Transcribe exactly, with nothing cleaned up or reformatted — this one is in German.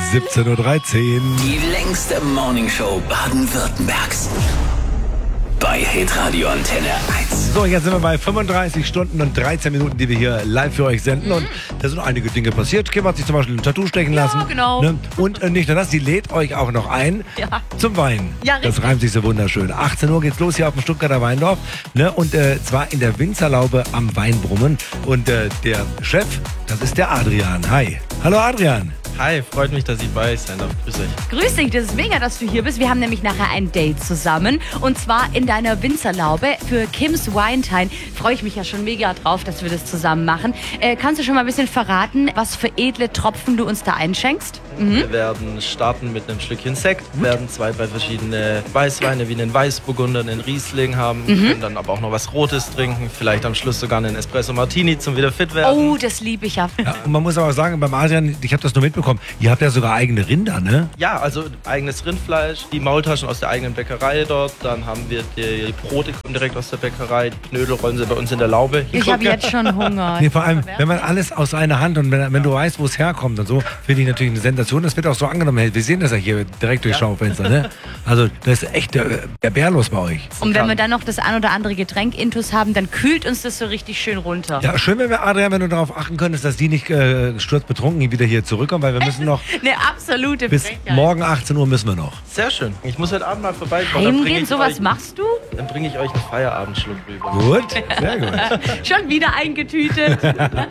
siebzehn Uhr dreizehn. Die längste Morningshow Baden-Württembergs. Bei Hitradio Antenne eins. So, jetzt sind wir bei fünfunddreißig Stunden und dreizehn Minuten, die wir hier live für euch senden. Und da sind einige Dinge passiert. Kim hat sich zum Beispiel ein Tattoo stechen lassen. Ja, genau. Ne? Und äh, nicht nur das, sie lädt euch auch noch ein Ja. zum Wein. Ja, das richtig. reimt sich so wunderschön. achtzehn Uhr geht's los hier auf dem Stuttgarter Weindorf. Ne? Und äh, zwar in der Winzerlaube am Weinbrummen. Und äh, der Chef, das ist der Adrian. Hi. Hallo Adrian. Hi, freut mich, dass ich bei euch sein darf. Grüß euch. Grüß dich, das ist mega, dass du hier bist. Wir haben nämlich nachher ein Date zusammen. Und zwar in deiner Winzerlaube für Kim's Winetime. Freue ich mich ja schon mega drauf, dass wir das zusammen machen. Äh, kannst du schon mal ein bisschen verraten, was für edle Tropfen du uns da einschenkst? Mhm. Wir werden starten mit einem Stückchen Sekt, werden zwei, drei verschiedene Weißweine wie einen Weißburgunder, einen Riesling haben, Mhm. können dann aber auch noch was Rotes trinken, vielleicht am Schluss sogar einen Espresso Martini zum wieder fit werden. Oh, das liebe ich ja. Ja, und man muss aber auch sagen, beim Adrian, ich habe das nur mitbekommen, ihr habt ja sogar eigene Rinder, ne? Ja, also eigenes Rindfleisch, die Maultaschen aus der eigenen Bäckerei dort, dann haben wir die Brote kommen direkt aus der Bäckerei, die Knödel rollen sie bei uns in der Laube. Hier, Ich habe guck. jetzt schon Hunger. Nee, vor allem, wenn man alles aus einer Hand und wenn, wenn du weißt, wo es herkommt und so, finde ich natürlich eine Sensation. Das wird auch so angenommen. Hey, wir sehen das ja hier direkt durchs Ja. Schaufenster, ne? Also, das ist echt äh, der Bär los bei euch. Und wenn wir dann noch das ein oder andere Getränk intus haben, dann kühlt uns das so richtig schön runter. Ja, schön, wenn wir, Adrian, wenn du darauf achten könntest, dass die nicht äh, sturzbetrunken wieder hier zurückkommen, weil wir müssen noch Eine absolute bis Frechheit. morgen achtzehn Uhr müssen wir noch. Sehr schön. Ich muss heute Abend mal vorbeikommen. Dann bringe Heimgehen, ich sowas euch- machst du? Dann bringe ich euch einen Feierabendschluck rüber. Gut, sehr gut. Schon wieder eingetütet.